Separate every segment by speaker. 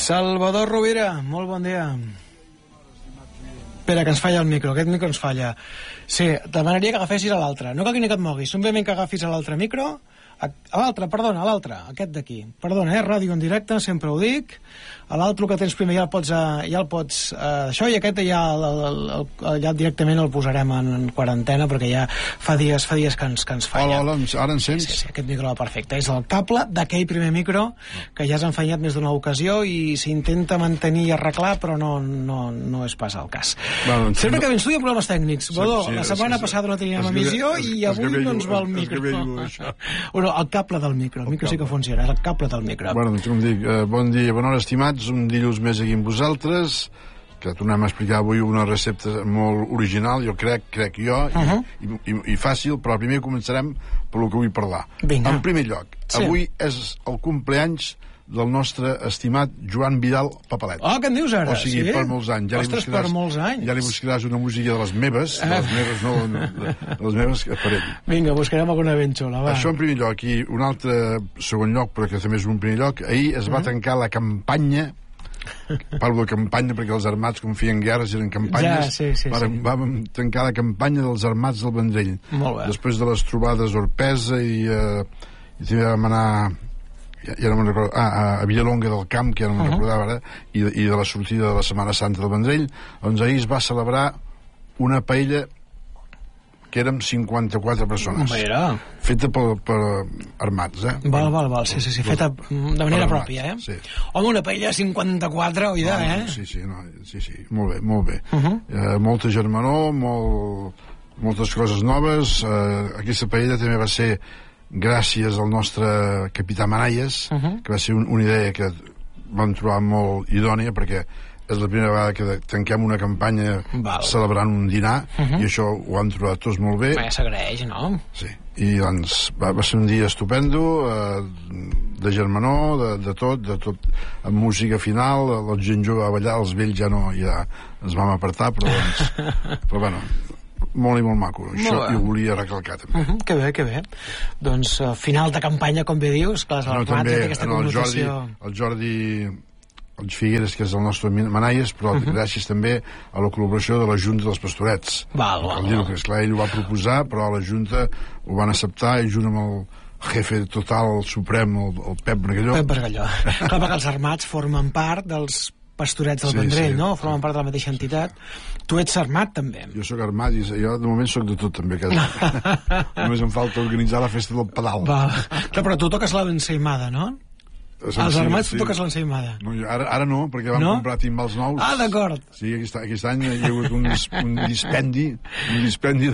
Speaker 1: Salvador Rovira, molt bon dia. Espera, que ens falla el micro, aquest micro ens falla. Sí, demanaria que agafessis a l'altre. No cal ni que et moguis, simplement que agafis a l'altre micro. A l'altre, perdona, a l'altre, aquest d'aquí. Perdona, ràdio en directe, sempre ho dic. A l'altre que tens primer ja el pots això, i aquest ja directament el posarem en quarantena, perquè ja fa dies que ens falla.
Speaker 2: Hola, ara em sents?
Speaker 1: Sí, aquest micro va perfecte. És el cable d'aquell primer micro que ja has enfanyat més d'una ocasió i s'intenta mantenir i arreglar, però no és pas el cas. Bueno, sempre que vens tu hi ha problemes tècnics. Bodó, la setmana passada no teníem emissió i avui no ens va el micro. Bueno, el cable del micro. El micro sí que funciona, és el cable del micro.
Speaker 2: Bueno, doncs com dic, bon dia, bona hora, estimats. Un dilluns més aquí amb vosaltres, que tornem a explicar avui una recepta molt original, jo crec jo, i fàcil, però primer començarem per el que vull parlar.
Speaker 1: Vinga.
Speaker 2: En primer lloc, avui és el compleanys del nostre estimat Joan Vidal Papalet.
Speaker 1: Oh, què en dius ara?
Speaker 2: O sigui,
Speaker 1: sí?
Speaker 2: per molts anys.
Speaker 1: Ostres, per molts anys.
Speaker 2: Ja li buscaràs una música de les meves, de les meves per ell.
Speaker 1: Vinga, buscarem alguna ben xula, va.
Speaker 2: Això en primer lloc, i un altre segon lloc, però que també és un primer lloc, ahir es va tancar la campanya, parlo de campanya perquè els armats, com feien guerres, eren campanyes.
Speaker 1: Ja, sí.
Speaker 2: Vam tancar la campanya dels armats del Vendrell.
Speaker 1: Molt bé.
Speaker 2: Després de les trobades a Orpesa i també vam anar... ja no me'n recordo, a Villalonga del Camp, que ja no me'n recordava ara, i de la sortida de la Setmana Santa del Vendrell, doncs ahir es va celebrar una paella que érem 54 persones.
Speaker 1: Mira.
Speaker 2: Feta per armats,
Speaker 1: Val, sí, feta de manera pròpia,
Speaker 2: Sí.
Speaker 1: Home, una paella 54, oida,
Speaker 2: Sí, molt bé. Molta germanor, moltes coses noves. Aquesta paella també va ser gràcies al nostre capità Manaies, que va ser una idea que vam trobar molt idònia, perquè és la primera vegada que tanquem una campanya celebrant un dinar, i això ho vam trobar tots molt bé.
Speaker 1: Ja s'agraeix, no?
Speaker 2: Sí, i doncs va ser un dia estupendo, de germanor, de tot, amb música final, la gent jove a ballar, els vells ja ens vam apartar, però bueno, molt i molt maco, això hi ho volia recalcar també.
Speaker 1: Que bé. Doncs final de campanya, com bé dius, clar, l'armat té aquesta connotació.
Speaker 2: El Jordi Figueres, que és el nostre Manaies, però gràcies també a la col·laboració de la Junta dels Pastorets.
Speaker 1: Val.
Speaker 2: Esclar, ell ho va proposar, però a la Junta ho van acceptar, i junt amb el jefe total, el suprem, el Pep Bargalló.
Speaker 1: Clar, perquè els armats formen part dels Pastorets del Vendrell, no? Formen part de la mateixa entitat. Tu ets armat, també.
Speaker 2: Jo sóc armat, i jo de moment sóc de tot, també. Només em falta organitzar la festa del pedal.
Speaker 1: Però tu toques la ensaïmada, no? Els armats tu toques l'ensaïmada.
Speaker 2: No, ara no, perquè vam comprar timbals nous.
Speaker 1: Ah, d'acord.
Speaker 2: Sí, aquest any hi ha hagut un dispendi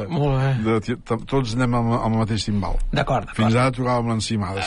Speaker 2: de tots anem amb el mateix timbal.
Speaker 1: D'acord.
Speaker 2: Fins ara tocàvem l'ensaïmada.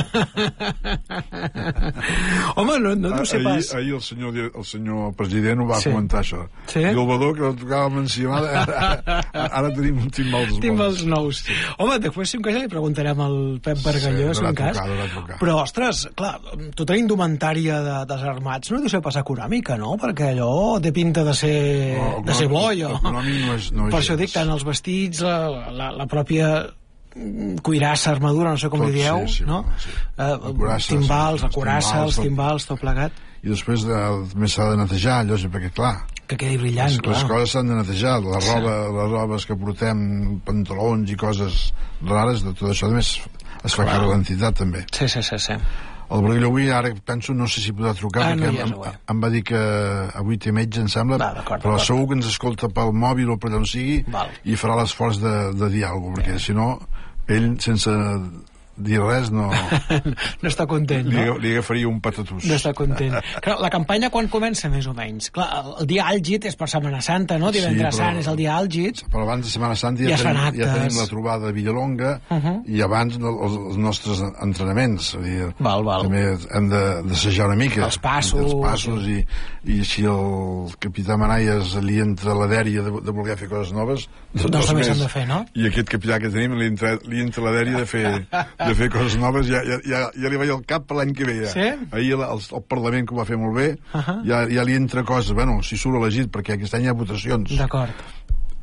Speaker 1: Home, no deu ser pas...
Speaker 2: Ahir el senyor president ho va comentar, això.
Speaker 1: Sí?
Speaker 2: I el Badó, que tocàvem l'ensaïmada, ara tenim
Speaker 1: timbals nous. Home, després, si un cas, li preguntarem al Pep Bargalló, si un cas. Però, ostres, clar, tota la indumentària dels armats no deu ser pas econòmica, no? Perquè allò té pinta de ser bo, allò.
Speaker 2: Econòmic no és
Speaker 1: per això dic, tant els vestits, la pròpia cuirassa, armadura, no sé com li dieu, no? Timbals, la curassa, els timbals, tot plegat.
Speaker 2: I després també s'ha de netejar, allò, perquè, clar,
Speaker 1: que quedi brillant, clar.
Speaker 2: Les coses s'han de netejar, les robes que portem, pantalons i coses rares, de tot això, a més, es fa càrrec l'entitat, també.
Speaker 1: Sí.
Speaker 2: El Bargalló avui, ara penso, no sé si podrà trucar, perquè em va dir que avui té metge, em sembla, però segur que ens escolta pel mòbil o per allà on sigui, i farà l'esforç de dir alguna cosa, perquè si no, ell, sense dir res, no
Speaker 1: està content, no?
Speaker 2: Li agafaria un patatús.
Speaker 1: No està content. Clar, la campanya quan comença, més o menys? Clar, el dia àlgid és per Setmana Santa, no? Divendres Sant és el dia àlgid.
Speaker 2: Però abans de Setmana Santa ja tenim la trobada a Villalonga, i abans els nostres entrenaments. També hem d'assajar una mica.
Speaker 1: Els passos.
Speaker 2: I si el capità Manaies li entra la dèria de voler fer coses noves,
Speaker 1: doncs també s'han de fer, no?
Speaker 2: I aquest capità que tenim li entra la dèria de fer coses noves, ja li vaig al cap per l'any que ve.
Speaker 1: Sí?
Speaker 2: Ahir el Parlament, que ho va fer molt bé, ja li entra coses, bueno, si surt elegit, perquè aquest any hi ha votacions.
Speaker 1: D'acord.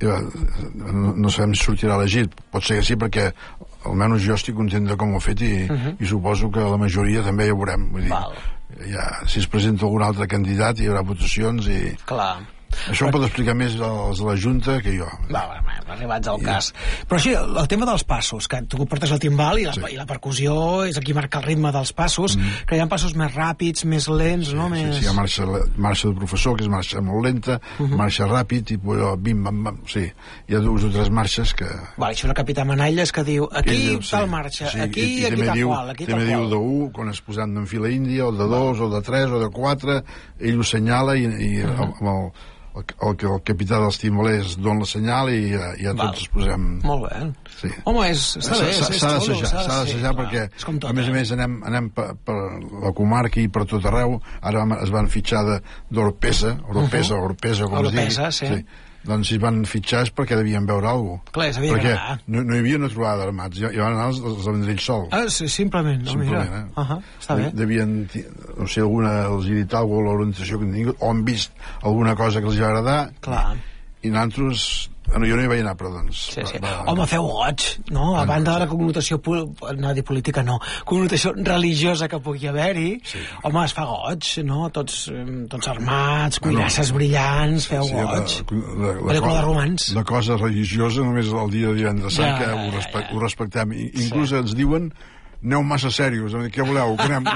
Speaker 2: no sabem si sortirà elegit. Pot ser que sí, perquè almenys jo estic content de com ho ha fet i suposo que la majoria també ja ho veurem. Vull dir, si es presenta algun altre candidat hi haurà votacions i...
Speaker 1: Clar.
Speaker 2: Això em pot explicar més els de la Junta que jo.
Speaker 1: Arribats al cas. Però així, el tema dels passos, que tu portes el timbal i la percussió és el que marca el ritme dels passos, que hi ha passos més ràpids, més lents, no?
Speaker 2: Sí, hi ha marxa de professor, que és marxa molt lenta, marxa ràpid, tipus allò, bim-bam-bam, sí. Hi ha 2 o 3 marxes que...
Speaker 1: Això és el capità Manalles que diu, aquí tal marxa, aquí tal qual, aquí tal qual.
Speaker 2: També diu de 1, quan es posant en fila índia, o de 2, o de 3, o de 4, ell ho senyala i amb el capità dels timbalers dona la senyal i ja tots es posem...
Speaker 1: Molt bé. Sí. Home, està bé.
Speaker 2: S'ha d'assajar perquè, a més, anem per la comarca i per tot arreu. Ara es van fitxar d'Oropesa, com es digui. Sí. Doncs si es van fitxar és perquè devien veure alguna cosa.
Speaker 1: Clar, s'havia
Speaker 2: perquè no hi havia una trobada d'armats, hi van anar els vendrells sols.
Speaker 1: Simplement. Està bé.
Speaker 2: Devien, no sé, els hi dit alguna cosa, l'orientació que han tingut, o han vist alguna cosa que els va agradar.
Speaker 1: Clar.
Speaker 2: I nosaltres... jo no hi vaig anar, però doncs...
Speaker 1: Home, feu goig, no? A banda de la connotació política, no. Connotació religiosa que pugui haver-hi, home, es fa goig, no? Tots armats, cuirasses brillants, feu goig. Pel·lícula de romans.
Speaker 2: La cosa religiosa només el dia de divendres sant, que ho respectem. Inclús ens diuen aneu massa serios, què voleu?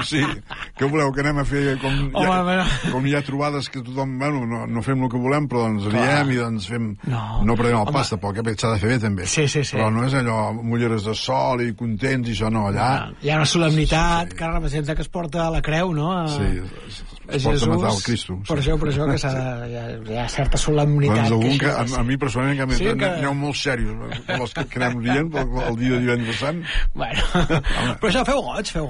Speaker 2: Què voleu? Que anem a fer com hi ha trobades que tothom, no fem el que volem, però doncs riem i doncs fem... No perdem el pas, tampoc, perquè s'ha de fer bé, també. Però no és allò, mulleres de sol i contents i això, no, allà...
Speaker 1: Hi ha una solemnitat que representa que es porta la creu, no?
Speaker 2: Es porta a matar el Cristo.
Speaker 1: Per això que hi ha certa solemnitat.
Speaker 2: A mi, personalment, aneu molt serios, els que anem rient el dia de divendres sant.
Speaker 1: Bueno... Però això, feu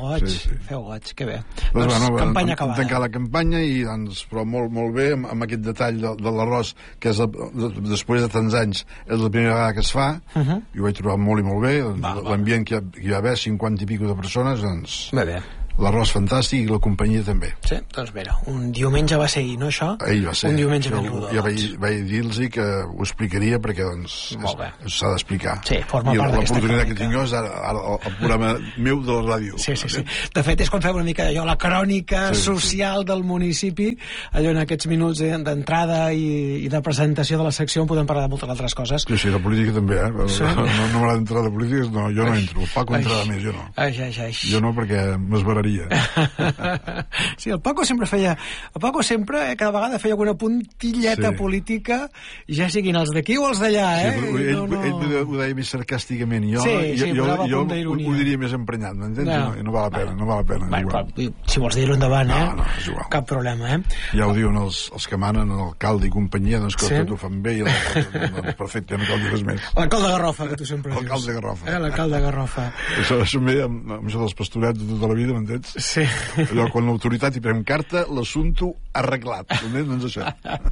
Speaker 1: goig, que bé.
Speaker 2: Doncs,
Speaker 1: campanya acabada.
Speaker 2: Tancar la campanya i, doncs, però molt bé, amb aquest detall de l'arròs, que és després de tants anys és la primera vegada que es fa, i ho vaig trobar molt i molt bé, l'ambient que hi va haver, 50 i pico de persones, doncs...
Speaker 1: Bé.
Speaker 2: L'arròs fantàstic i la companyia també.
Speaker 1: Sí, doncs mira, un diumenge va ser ahir, no, això?
Speaker 2: Ahir va ser.
Speaker 1: Un diumenge ben rodó.
Speaker 2: Ja vaig dir-los que ho explicaria perquè, doncs, s'ha d'explicar.
Speaker 1: Sí, forma part d'aquesta
Speaker 2: l'oportunitat que tinc jo és ara el programa meu de la ràdio.
Speaker 1: Sí. De fet, és quan fem una mica allò, la crònica social del municipi, allò en aquests minuts d'entrada i de presentació de la secció on podem parlar de moltes altres coses.
Speaker 2: Sí, de política també, No m'agrada entrar de polítiques, no, jo no entro. El Paco entrava més, jo no. Jo no, perquè m'esbararé.
Speaker 1: Sí, el Paco sempre cada vegada feia alguna puntilleta política, ja siguin els d'aquí o els d'allà,
Speaker 2: ell ho deia més sarcàsticament, jo ho diria més emprenyat, m'entens? No val la pena.
Speaker 1: Si vols dir-ho endavant,
Speaker 2: no, és igual.
Speaker 1: Cap problema,
Speaker 2: ja ho diuen els que manen, l'alcalde i companyia, doncs que tot ho fan bé i perfecte, no cal dir res més.
Speaker 1: L'alcalde Garrofa, que tu sempre dius. L'alcalde Garrofa.
Speaker 2: Això ve amb això dels pastorets de tota la vida, m'entens?
Speaker 1: Sí.
Speaker 2: Allò, quan l'autoritat hi pren carta, l'assumpte arreglat. Doncs això.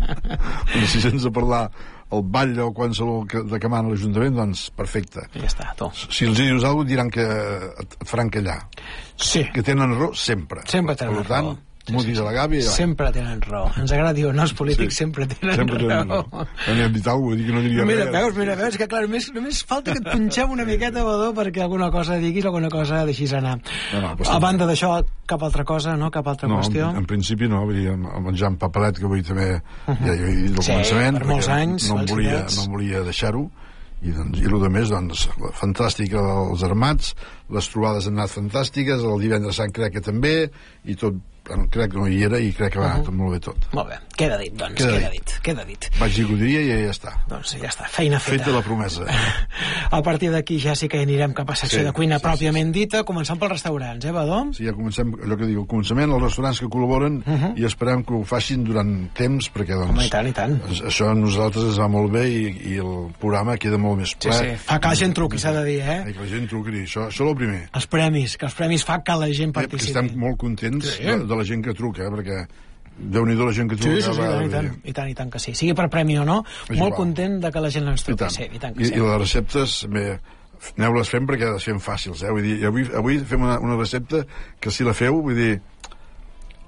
Speaker 2: Si sents a parlar el ball o qualsevol de que mana l'Ajuntament, doncs perfecte.
Speaker 1: Ja està,
Speaker 2: si els dius alguna cosa diran que et faran callar.
Speaker 1: Sí.
Speaker 2: Que tenen raó sempre.
Speaker 1: Sempre tenen raó.
Speaker 2: M'ho dius a la Gavi...
Speaker 1: Sempre tenen raó. Ens agrada dir, no, els polítics sempre tenen raó.
Speaker 2: Quan hi hem dit alguna cosa, que no diria res.
Speaker 1: Mira, que clar, només falta que et punxem una miqueta, Badó, perquè alguna cosa diguis, alguna cosa deixis anar. A banda d'això, cap altra cosa, no? Cap altra qüestió?
Speaker 2: En principi no, vull dir, amb en Jan Papelet, que avui també ja hi he dit al començament,
Speaker 1: per molts anys,
Speaker 2: no volia deixar-ho, i el de més, doncs, fantàstica els armats, les trobades han anat fantàstiques, el divendres sant crec que també, i tot, crec que no hi era i crec que va anar tot molt bé tot.
Speaker 1: Molt bé, queda dit, doncs, queda dit.
Speaker 2: Vaig dir que ho diria i ja està.
Speaker 1: Doncs ja està, feina feta.
Speaker 2: Feta la promesa.
Speaker 1: A partir d'aquí ja sí que anirem cap a secció de cuina pròpiament dita, començant pels restaurants, Badó?
Speaker 2: Sí, ja comencem, allò que diu, al començament, els restaurants que col·laboren, i esperem que ho facin durant temps, perquè, doncs...
Speaker 1: Home, i tant.
Speaker 2: Això a nosaltres ens va molt bé i el programa queda molt més ple.
Speaker 1: Sí, fa que la gent truqui, s'ha de dir,
Speaker 2: Que la gent truqui, això és el primer.
Speaker 1: Els premis fa que la gent participi.
Speaker 2: Estem molt contents de la gent que truca, perquè Déu-n'hi-do la gent que truca.
Speaker 1: Sí, i tant que sí. Sigui per premi o no, molt content de que la gent ens truqui.
Speaker 2: I les receptes, aneu-les fent perquè les fem fàcils, vull dir, avui fem una recepta que si la feu, vull dir,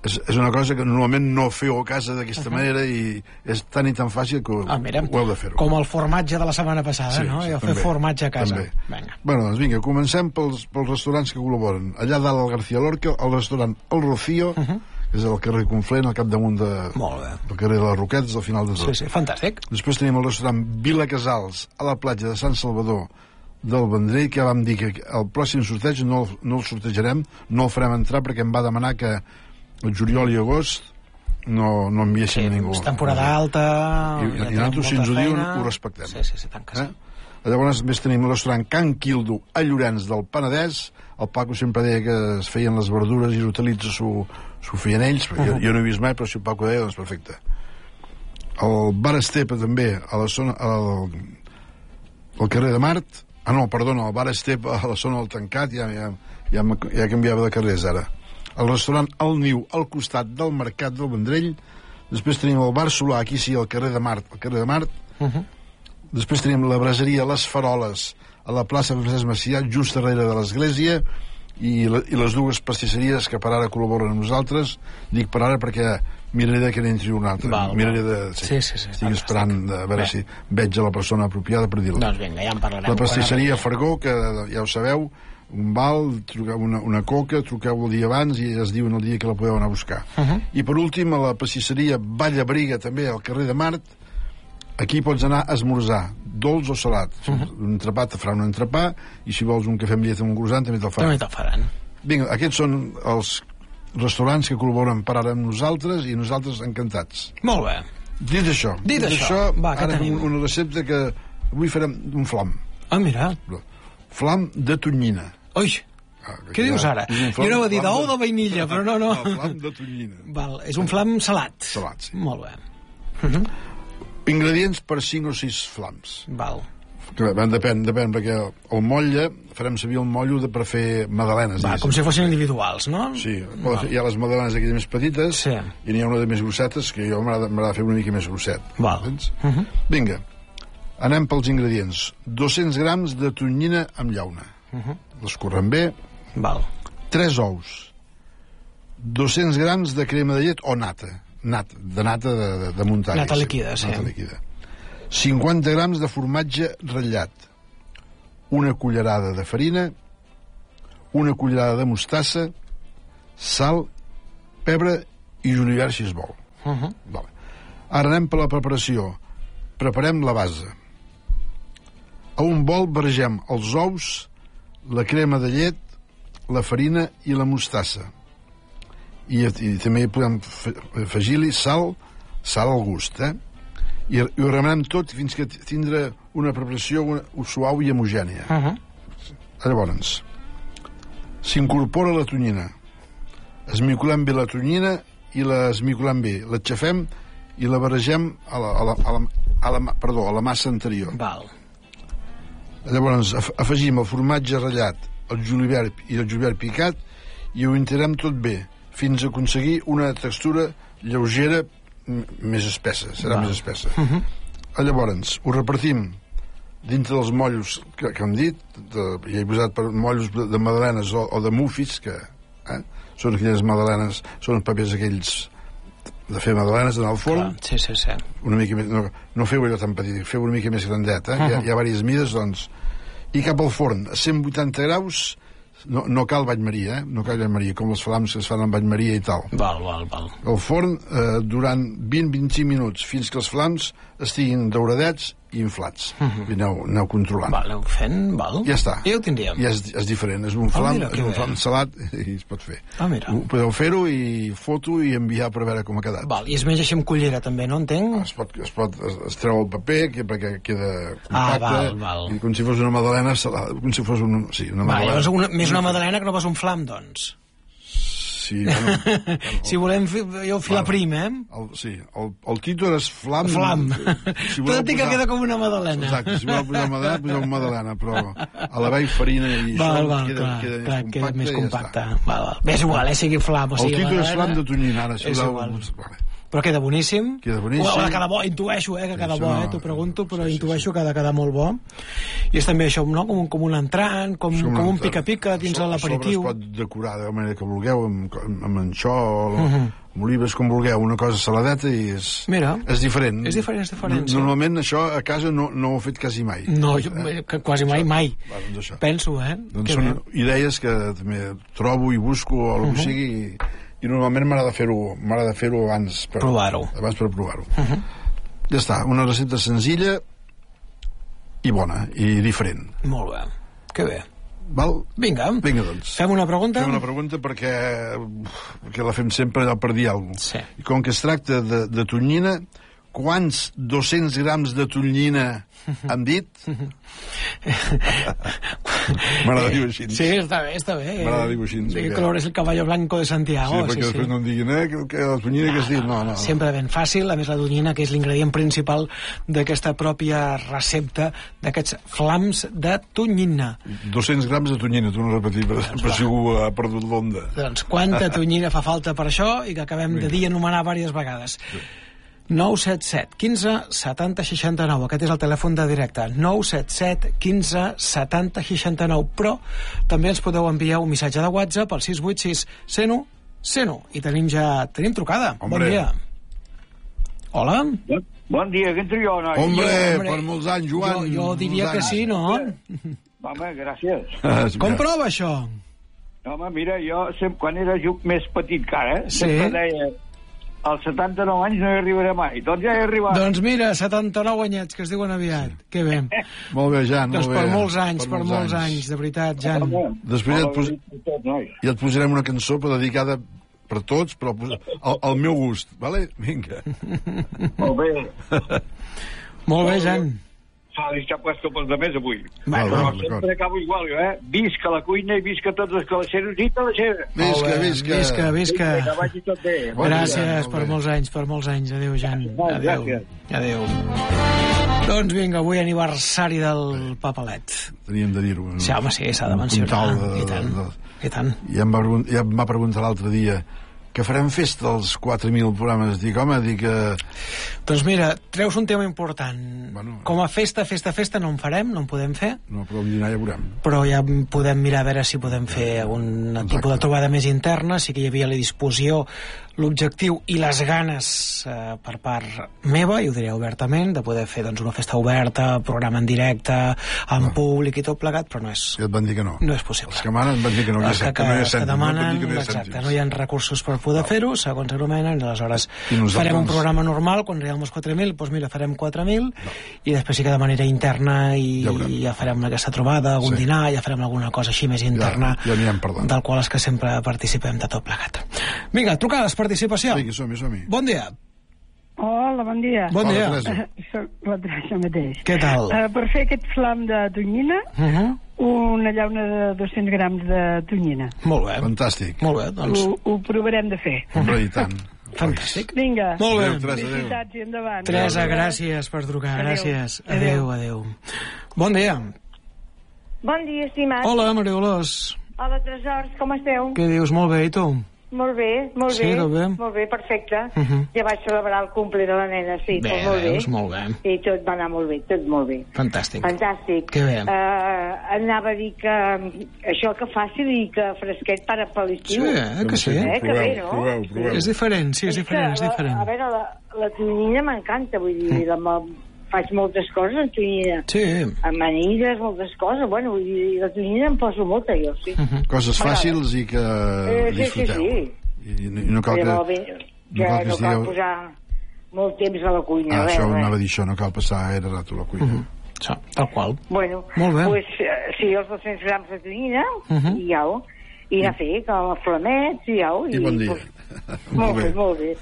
Speaker 2: és una cosa que normalment no feu a casa d'aquesta manera i és tan i tan fàcil que ho heu de fer-ho.
Speaker 1: Com el formatge de la setmana passada, no? I fer formatge a casa.
Speaker 2: Bueno, doncs vinga, comencem pels restaurants que col·laboren. Allà dalt al García Lorca, el restaurant El Rocío, que és al carrer Conflent, al capdamunt del carrer de les Roquetes, al final de tot.
Speaker 1: Sí, fantàstic.
Speaker 2: Després tenim el restaurant Vila Casals, a la platja de Sant Salvador del Vendrell, que vam dir que el pròxim sorteig no el sortejarem, no el farem entrar perquè em va demanar que el juliol i agost no enviéssim ningú.
Speaker 1: És temporada alta
Speaker 2: i nosaltres, si ens ho diuen, ho respectem.
Speaker 1: Sí, tant que sí.
Speaker 2: Llavors més tenim el restaurant Can Quildo a Llorenç del Penedès. El Paco sempre deia que es feien les verdures i l'utilitza s'ho feien ells, jo no he vist mai, però si el Paco deia, doncs perfecte. El Bar Estepa també a la zona al carrer de Mart. El Bar Estepa a la zona del Tancat, ja canviava de carrers ara. El restaurant El Niu al costat del Mercat del Vendrell. Després tenim el Bar Solà, aquí sí, al carrer de Mart. Després tenim la braseria Les Faroles a la plaça Francesc Macià, just darrere de l'església, i les dues pastisseries que per ara col·laboren amb nosaltres. Dic per ara perquè miraré que n'entri una altra. Estic esperant a veure si veig a la persona apropiada per dir-la.
Speaker 1: Doncs vinga, ja en parlarem.
Speaker 2: La pastisseria Fargó, que ja ho sabeu, un val, truqueu una coca, truqueu el dia abans i es diuen el dia que la podeu anar a buscar. I per últim, a la pastisseria Vallabriga, també al carrer de Mart, aquí pots anar a esmorzar, dolç o salat. Un entrepà te farà un entrepà, i si vols un cafè amb llet amb un croissant també te'l faran. Vinga, aquests són els restaurants que col·laboren per ara amb nosaltres, i nosaltres encantats.
Speaker 1: Molt bé.
Speaker 2: Dit això, ara una recepta que avui farem un flam.
Speaker 1: Mira.
Speaker 2: Flam de tonyina.
Speaker 1: Ui, què dius ara? Jo no va dir d'ou de vainilla, però no.
Speaker 2: Flam de tonyina.
Speaker 1: És un flam salat.
Speaker 2: Salat, sí.
Speaker 1: Molt bé.
Speaker 2: Ingredients per 5 o 6 flams.
Speaker 1: Depèn,
Speaker 2: perquè el motlle, farem servir el motllo per fer magdalenes.
Speaker 1: Com si fossin individuals, no?
Speaker 2: Sí, hi ha les magdalenes aquí més petites, i n'hi ha una de més grossetes, que jo m'agrada fer una mica més grosset. Vinga, anem pels ingredients. 200 grams de tonyina amb llauna. L'escorrem bé. 3 ous. 200 grams de crema de llet o nata. Nata de muntanya.
Speaker 1: Nata líquida, sí.
Speaker 2: 50 grams de formatge ratllat. Una cullerada de farina. Una cullerada de mostassa. Sal, pebre i julivert, si es vol. Ara anem per la preparació. Preparem la base. A un bol barregem els ous, la crema de llet, la farina i la mostassa. I també podem afegir-li sal al gust, i ho remenem tot fins que tindrà una preparació suau i homogènia. Llavors s'incorpora la tonyina, esmicolem bé la tonyina i l'esmicolem bé, l'aixafem i la barregem a la massa anterior. Llavors afegim el formatge ratllat, el julivert i el julivert picat, i ho integrem tot bé fins a aconseguir una textura lleugera més espessa, serà més espessa. Llavors ho repartim dintre dels mollos que hem dit, hi he posat mollos de magdalenes o de mufis, que són aquelles magdalenes, són els papers aquells de fer magdalenes en el forn. Una mica més, no feu allò tan petit, feu una mica més grandet, hi ha diverses mides, doncs, i cap al forn a 180 graus. No cal bany maria, no cal bany maria, com els flams que es fan amb bany maria i tal. El forn durant 20-25 minuts, fins que els flams estiguin dauradets i inflats. I aneu controlant.
Speaker 1: Aneu fent,
Speaker 2: ja està.
Speaker 1: Ja ho tindríem.
Speaker 2: Ja és diferent, és un flam salat i es pot fer. Podeu fer-ho i foto i enviar per veure com ha quedat.
Speaker 1: I es menja així amb cullera també, no entenc?
Speaker 2: Es treu el paper perquè queda compacte, i com si fos una magdalena salada, com si fos una magdalena.
Speaker 1: Més una magdalena que no pas un flam, doncs.
Speaker 2: Sí,
Speaker 1: si volem filar prim,
Speaker 2: Sí, el títol és flam.
Speaker 1: Tot i que queda com una magdalena.
Speaker 2: Exacte, si voleu posar magdalena, poseu magdalena, però a la vell farina i això queda més compacte.
Speaker 1: Bé, és igual, sigui flam o sigui
Speaker 2: magdalena. El títol és flam de tonyina, ara, si voleu.
Speaker 1: Però queda boníssim.
Speaker 2: Queda boníssim.
Speaker 1: Ha de quedar bo, intueixo, que queda bo, t'ho pregunto, però intueixo que ha de quedar molt bo. I és també això, no? Com un entrant, com un pica-pica dins de l'aperitiu.
Speaker 2: A sobre es pot decorar de la manera que vulgueu, amb anxol, amb olives, com vulgueu, una cosa saladeta i és diferent.
Speaker 1: És diferent, sí.
Speaker 2: Normalment això a casa no ho he fet quasi mai.
Speaker 1: No, quasi mai. Penso,
Speaker 2: Doncs són idees que també trobo i busco o el que sigui i normalment m'agrada fer-ho abans per provar-ho. Ja està, una recepta senzilla i bona, i diferent.
Speaker 1: Molt bé, que bé.
Speaker 2: Val?
Speaker 1: Vinga,
Speaker 2: doncs.
Speaker 1: Fem una pregunta?
Speaker 2: Fem una pregunta perquè la fem sempre per dir alguna cosa.
Speaker 1: Sí.
Speaker 2: I com que es tracta de tonyina, quants 200 grams de tonyina han dit? M'agrada dir-ho així.
Speaker 1: Sí, està bé.
Speaker 2: M'agrada dir-ho així.
Speaker 1: Que color és el caballo blanco de Santiago.
Speaker 2: Sí, perquè després no em diguin, que la tonyina que has dit, no.
Speaker 1: Sempre ben fàcil, a més la tonyina, que és l'ingredient principal d'aquesta pròpia recepta, d'aquests flams de tonyina.
Speaker 2: 200 grams de tonyina, tu no repetir, per si algú ha perdut l'onda.
Speaker 1: Doncs quanta tonyina fa falta per això i que acabem de dir i anomenar diverses vegades. 977 15 70 69. Aquest és el telèfon de directe. 977 15 70 69. Però també ens podeu enviar un missatge de WhatsApp al 686 101 101. I tenim trucada.
Speaker 2: Hombre.
Speaker 1: Bon dia. Hola.
Speaker 3: Bon dia, que entro jo, noi.
Speaker 2: Hombre, per molts anys, Joan.
Speaker 1: Jo diria que sí, no?
Speaker 3: Home, gràcies.
Speaker 1: Com prova això?
Speaker 3: Home, mira, jo quan era més petit que ara, sempre deia als 79 anys no hi arribaré mai. Doncs ja he arribat.
Speaker 1: Doncs mira, 79 anyets, que es diuen aviat. Que bé.
Speaker 2: Molt bé, Jan,
Speaker 1: doncs per molts anys, de veritat, Jan.
Speaker 2: Després ja et posarem una cançó dedicada per tots, però al meu gust, vale? Vinga.
Speaker 3: Molt bé.
Speaker 1: Molt bé, Jan.
Speaker 3: S'ha puesto pels demés avui. Però sempre acabo igual, jo, Visca la cuina i visca tots els calaixeros i calaixeres.
Speaker 1: Visca.
Speaker 3: Que vagi tot bé.
Speaker 1: Gràcies per molts anys. Adéu, Jan. Adéu. Doncs vinga, avui aniversari del Papalet.
Speaker 2: Teníem de dir-ho.
Speaker 1: Sí, home, sí, s'ha de mencionar. I tant.
Speaker 2: Ja em va preguntar l'altre dia que farem festa als 4.000 programes. Dic,
Speaker 1: Doncs mira, treus un tema important. Com a festa no en farem, no en podem fer.
Speaker 2: No, però el dinar ja veurem.
Speaker 1: Però ja podem mirar a veure si podem fer un tipus de trobada més interna. Sí que hi havia la disposició, l'objectiu i les ganes per part meva, i ho diré obertament, de poder fer una festa oberta, programa en directe, en públic i tot plegat, però no és...
Speaker 2: I et van dir que no.
Speaker 1: No és possible.
Speaker 2: Els que manen van dir que no.
Speaker 1: Els que demanen, exacte, no hi ha recursos per poder fer-ho, segons argumenten, i aleshores farem un programa normal, quan arribem als 4.000, doncs mira, farem 4.000, i després sí que de manera interna i ja farem aquesta trobada, algun dinar, ja farem alguna cosa així més interna, del qual és que sempre participem de tot plegat. Vinga, trucades, participació.
Speaker 2: Vinga, som-hi.
Speaker 1: Bon dia.
Speaker 4: Hola, bon dia.
Speaker 1: Bon dia.
Speaker 4: Soc la Teresa mateix.
Speaker 1: Què tal?
Speaker 4: Per fer aquest flam de tonyina, una llauna de 200 grams de tonyina.
Speaker 1: Molt bé.
Speaker 2: Fantàstic.
Speaker 1: Molt bé, doncs...
Speaker 4: Ho provarem de fer.
Speaker 2: Hombre, i tant.
Speaker 1: Fantàstic.
Speaker 4: Vinga.
Speaker 1: Molt bé.
Speaker 4: Felicitats i endavant.
Speaker 1: Teresa, gràcies per trucar. Gràcies. Adéu. Bon dia.
Speaker 5: Bon dia, estimat.
Speaker 1: Hola, Maria Dolors.
Speaker 5: Hola, tresors, com esteu?
Speaker 1: Què dius? Molt bé, i tu?
Speaker 5: Molt bé.
Speaker 1: Sí, tot bé?
Speaker 5: Molt bé, perfecte. Ja vaig celebrar el cumple de la nena, sí,
Speaker 1: bé,
Speaker 5: tot molt bé.
Speaker 1: Molt bé.
Speaker 5: I tot va anar molt bé, tot molt bé.
Speaker 1: Fantàstic.
Speaker 5: Que
Speaker 1: bé.
Speaker 5: Anava a dir que això que fàcil i que fresquet per a l'estiu.
Speaker 1: Sí, que sí.
Speaker 5: Que bé, no?
Speaker 2: Proveu.
Speaker 1: És diferent, sí, és diferent.
Speaker 5: A veure, la tonyina m'encanta, vull dir, faig moltes coses amb tonyina.
Speaker 1: Sí.
Speaker 5: Amanides, moltes coses. Bueno, vull dir, la tonyina em poso molta, jo, sí.
Speaker 2: Coses fàcils i que disfruteu.
Speaker 5: Sí.
Speaker 2: I no cal que...
Speaker 5: No cal posar molt temps a la cuina.
Speaker 2: Això anava a dir, no cal passar gaire rato a la cuina.
Speaker 1: Tal qual.
Speaker 5: Bueno, doncs sí, els 200 grams de tonyina, i au. I anar a fer flamets, i au.
Speaker 2: I bon dia.
Speaker 5: Molt bé.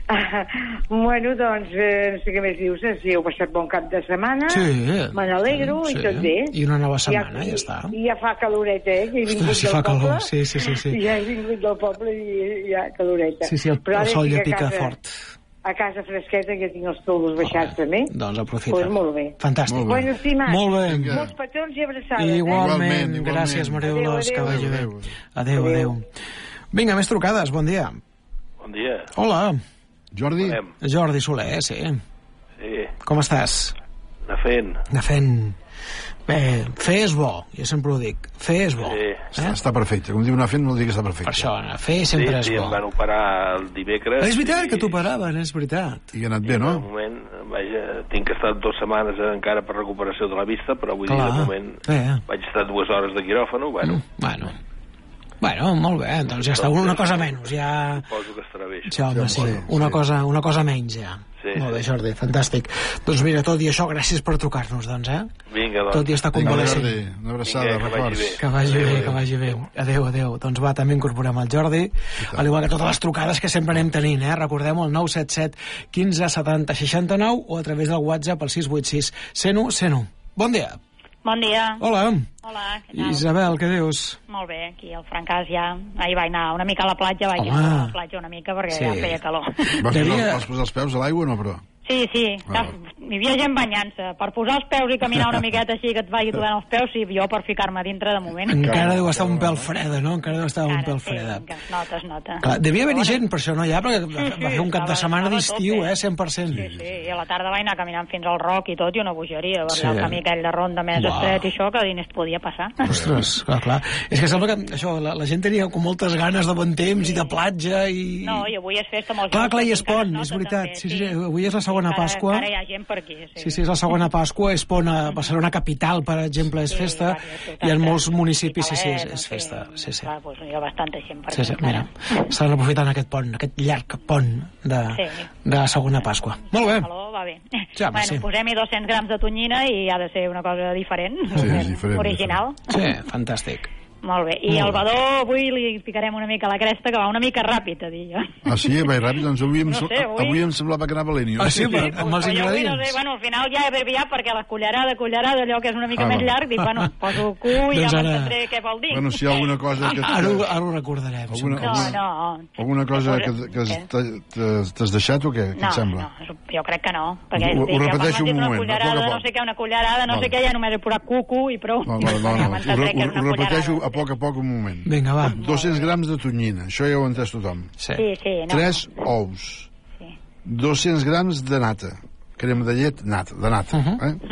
Speaker 5: Bueno, doncs, no sé què més dius, si heu passat bon cap de setmana, me n'alegro i tot bé.
Speaker 1: I una nova setmana, ja està.
Speaker 5: I ja fa caloreta, que he vingut del poble.
Speaker 1: Sí.
Speaker 5: Ja he vingut del poble i ja caloreta.
Speaker 1: Sí, el sol ja pica fort.
Speaker 5: A casa fresqueta, que tinc els toldos baixats també.
Speaker 1: Doncs aprofita.
Speaker 5: Doncs molt bé.
Speaker 1: Fantàstic.
Speaker 5: Bueno, estimat.
Speaker 1: Molt bé.
Speaker 5: Molts petons i abraçades.
Speaker 1: Igualment. Gràcies, Maria Dolors, que vagi bé. Adéu. Vinga, més trucades, bon dia.
Speaker 6: Bon dia.
Speaker 1: Hola.
Speaker 2: Jordi?
Speaker 1: Jordi Soler, sí.
Speaker 6: Sí.
Speaker 1: Com estàs?
Speaker 6: Anar fent.
Speaker 1: Bé, fer és bo, jo sempre ho dic. Fer és bo.
Speaker 6: Sí.
Speaker 2: Està perfecte. Com diu anar fent, vol dir que està perfecte.
Speaker 1: Per això, fer sempre és bo.
Speaker 6: Sí, em van operar el dimecres.
Speaker 1: És veritat que t'operaven, és veritat.
Speaker 2: I ha anat bé, no?
Speaker 6: De moment, vaja, tinc que estar 2 setmanes encara per recuperació de la vista, però vull dir, de moment vaig estar 2 hores de quiròfano,
Speaker 1: Bueno, molt bé, doncs ja està, una cosa menys, ja...
Speaker 6: Suposo que estarà bé.
Speaker 1: Sí, home, sí, una cosa menys, ja.
Speaker 6: Sí.
Speaker 1: Molt bé, Jordi, fantàstic. Doncs mira, tot i això, gràcies per trucar-nos, doncs,
Speaker 6: Vinga, doncs.
Speaker 1: Tot i estar convalescent.
Speaker 2: Una abraçada, records.
Speaker 1: Que vagi bé. Adéu. Doncs va, també incorporem el Jordi, al igual que totes les trucades que sempre anem tenint, Recordem-ho, el 977 15 70 69 o a través del WhatsApp al 686 101 101. Bon dia.
Speaker 7: Bon dia.
Speaker 1: Hola,
Speaker 7: què tal?
Speaker 1: Isabel, què dius?
Speaker 7: Molt bé, aquí al Francàs ja. Ahir vaig anar una mica a la platja, vaig anar a la platja una mica perquè ja feia calor.
Speaker 2: Vas posar els peus a l'aigua o no, però?
Speaker 7: Sí, hi havia gent banyant-se. Per posar els peus i caminar una miqueta així que et vagi tocant els peus, sí, jo per ficar-me dintre de moment.
Speaker 1: Encara deu estar un pèl freda, no? Encara deu estar un pèl freda.
Speaker 7: Es nota.
Speaker 1: Clar, devia haver-hi gent per això, no? Ja, perquè va fer un cap de setmana d'estiu, 100%.
Speaker 7: Sí, i a la tarda vaig anar caminant fins al Roc i tot, i una bogeria, per allà el camí aquell de ronda més estret i això, que dins podia passar.
Speaker 1: Ostres, clar. És que sembla que això, la gent tenia com moltes ganes de bon temps i de platja i...
Speaker 7: No, i avui és festa molt...
Speaker 1: Clar, i és pont, és veritat. Sí, avui és la segona Pasqua.
Speaker 7: Ara hi ha gent per aquí,
Speaker 1: sí, és la segona Pasqua, és pont a Barcelona capital, per exemple, és festa, i en molts municipis, sí, és festa. Sí.
Speaker 7: Clar, doncs hi ha bastanta gent per aquí.
Speaker 1: Sí, mira, estan aprofitant aquest pont, aquest llarg pont de la segona Pasqua. Molt bé.
Speaker 7: Va bé.
Speaker 1: Ja,
Speaker 7: bueno, posem-hi 200 grams de tonyina i ha de ser una cosa diferent, original.
Speaker 1: Sí, fantàstic.
Speaker 7: Molt bé. I al Badó avui li picarem una mica la cresta, que va una mica ràpid, a dir jo.
Speaker 2: Ah, sí? Va ràpid? Doncs avui em semblava que anava lent.
Speaker 1: Ah, sí? Amb els ingredients?
Speaker 7: No sé, bueno, al final ja he aviat perquè la cullerada, allò que és una mica més llarg, dic, bueno, poso cu i ja m'entendré què vol dir.
Speaker 2: Bueno, si hi ha alguna cosa que...
Speaker 1: Ara ho recordarem.
Speaker 7: No.
Speaker 2: Alguna cosa que t'has deixat o què? Què et sembla?
Speaker 7: No, jo crec que no.
Speaker 2: Ho repeteixo un moment,
Speaker 7: a poc a poc. No sé què, una cullerada, no sé què, ja només he posat cu i prou.
Speaker 2: No, ho repeteixo a poc un moment.
Speaker 1: Vinga, va.
Speaker 2: 200 grams de tonyina, això ja ho ha entès tothom.
Speaker 7: Sí.
Speaker 2: 3 ous. 200 grams de nata, crema de llet, de nata.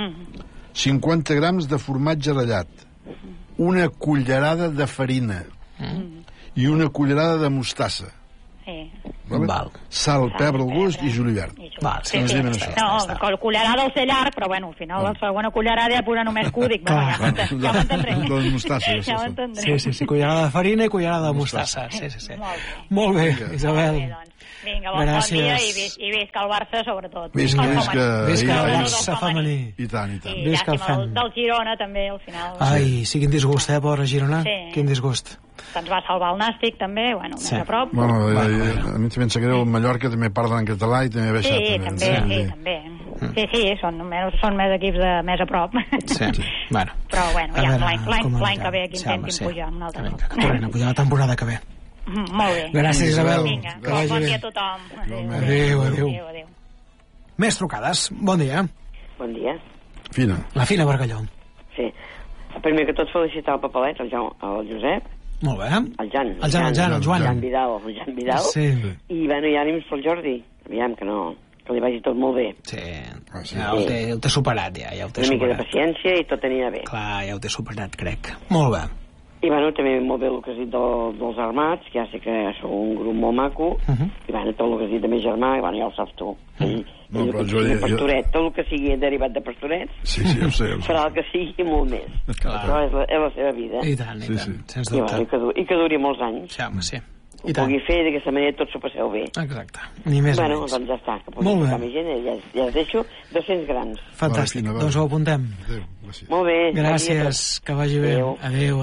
Speaker 2: 50 grams de formatge ratllat. Una cullerada de farina. I una cullerada de mostassa.
Speaker 1: Val.
Speaker 2: Sal, pebre al gust i julivert.
Speaker 1: Val,
Speaker 7: sí. No, cullerada al ser llarg, però bueno, al final la segona cullerada ja posar només cu, dic, ja ho entendré.
Speaker 2: De mostassa.
Speaker 7: Ja ho entendré.
Speaker 1: Sí, cullerada de farina i cullerada de mostassa. Sí. Molt bé, Isabel.
Speaker 7: Vinga, bon dia i visca el Barça, sobretot.
Speaker 2: Visca
Speaker 1: el Barça femení.
Speaker 2: I tant.
Speaker 7: I llàstima del Girona, també, al final.
Speaker 1: Ai, sí, quin disgust, pobre Girona. Quin disgust.
Speaker 7: Ens va salvar el Nàstic, també, bueno, més a prop.
Speaker 2: Bueno, a mi també em sap greu, el Mallorca també parla en català i també ha baixat.
Speaker 7: Sí, també. Sí, són més equips més a prop.
Speaker 1: Sí, bueno.
Speaker 7: Però, bueno, ja l'any que ve que intentin pujar un altre cop.
Speaker 1: Que tornen a pujar la temporada que ve.
Speaker 7: Molt bé.
Speaker 1: Gràcies, Isabel.
Speaker 7: Vinga, bon dia a tothom.
Speaker 1: Adéu. Més trucades. Bon dia.
Speaker 8: Bon dia.
Speaker 2: Fina.
Speaker 1: La Fina Bargalló.
Speaker 8: Sí. Primer que tot felicitar el papalet, el Josep.
Speaker 1: Molt bé.
Speaker 8: El Joan.
Speaker 1: El Joan.
Speaker 8: El Jan Vidal.
Speaker 1: Sí.
Speaker 8: I, bueno, i ànims pel Jordi. Aviam, que li vagi tot molt bé.
Speaker 1: Sí. Ja ho té superat, ja ho té superat.
Speaker 8: Una mica de paciència i tot anirà bé.
Speaker 1: Clar, ja ho té superat, crec. Molt bé.
Speaker 8: I, bueno, també molt bé el que has dit dels armats, que ja sé que sou un grup molt maco, i, bueno, tot el que has dit de meu germà, i, bueno, ja ho saps tu. Pastoret, tot el que sigui derivat de pastorets,
Speaker 2: sí, ho sé.
Speaker 8: Farà el que sigui molt més. Però és la seva vida.
Speaker 1: I tant, sens dubte.
Speaker 8: I que duri molts anys.
Speaker 1: Sí, home, sí.
Speaker 8: Ho pugui fer i d'aquesta manera tots s'ho passeu bé.
Speaker 1: Exacte, ni més ni menys.
Speaker 8: Doncs ja està, que pugui estar més gent, ja es deixo 200 grams.
Speaker 1: Fantàstic, doncs ho apuntem.
Speaker 8: Molt bé.
Speaker 1: Gràcies, que vagi bé. Adéu.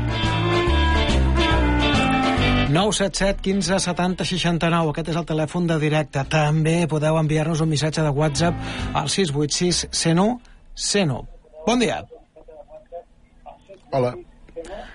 Speaker 1: 977 15 70 69, aquest és el telèfon de directe. També podeu enviar-nos un missatge de WhatsApp al 686 101 101. Bon dia.
Speaker 2: Hola,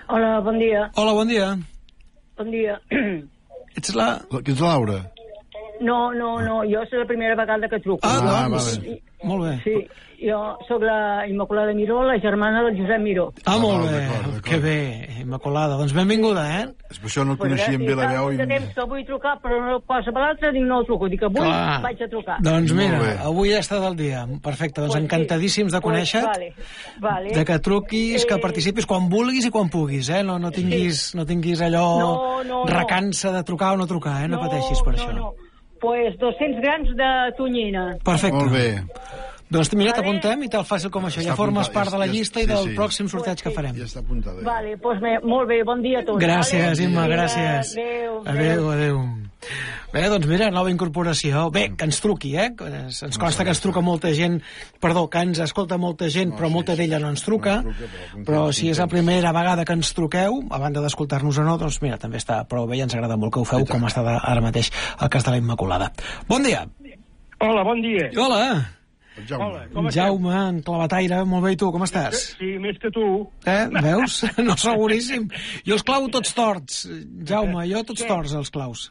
Speaker 4: bon dia.
Speaker 1: Hola, bon dia.
Speaker 4: Bon dia.
Speaker 1: Ets la...
Speaker 2: Qui ets Laura?
Speaker 9: No, jo és la primera vegada que truco.
Speaker 1: Doncs, molt bé.
Speaker 9: Sí, jo sóc la Immaculada Miró, la germana del Josep Miró.
Speaker 1: Molt bé, que bé, Immaculada. Doncs benvinguda,
Speaker 2: És per això no coneixíem bé la veu.
Speaker 9: De temps que vull trucar, però no posa per l'altre, dic no truco. Dic avui vaig a trucar.
Speaker 1: Doncs mira, avui ja està del dia. Perfecte, doncs encantadíssims de conèixer-te, de que truquis, que participis quan vulguis i quan puguis, no tinguis allò recança de trucar o no trucar, no pateixis per això.
Speaker 9: No. Pues 200 grams de tonyina.
Speaker 1: Perfecte.
Speaker 2: Molt bé.
Speaker 1: Doncs mira, t'apuntem i tal fàcil com això. Ja formes part de la llista i del pròxim sorteig que farem.
Speaker 2: Ja està apuntada.
Speaker 9: Vale, doncs molt bé, bon dia a tots.
Speaker 1: Gràcies, Imma, gràcies. Adéu. Bé, doncs mira, nova incorporació. Bé, que ens truqui, Ens consta que ens truca molta gent, que ens escolta molta gent, però molta d'ella no ens truca. Però si és la primera vegada que ens truqueu, a banda d'escoltar-nos o no, doncs mira, també està prou bé i ens agrada molt que ho feu, com està ara mateix el cas de la Immaculada. Bon dia.
Speaker 10: Hola, bon dia.
Speaker 1: Hola.
Speaker 10: Jaume,
Speaker 1: en Clavataire, molt bé, i tu, com estàs?
Speaker 10: Sí, més que tu.
Speaker 1: Veus? No, seguríssim. Jo els clavo tots torts, Jaume, tots torts els claus.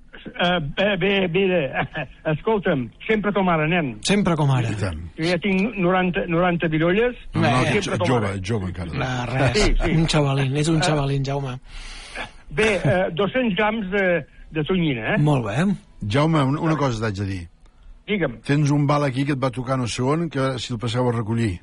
Speaker 10: Bé, escolta'm, sempre com ara, nen.
Speaker 1: Sempre com ara.
Speaker 10: Jo ja tinc 90 virolles.
Speaker 2: No, jove encara.
Speaker 1: Res, un xavalín, és un xavalín, Jaume.
Speaker 10: Bé, 200 grams de tonyina,
Speaker 1: Molt bé.
Speaker 2: Jaume, una cosa t'haig de dir.
Speaker 10: Digue'm.
Speaker 2: Tens un val aquí que et va tocar no sé on, que si el passeu a recollir.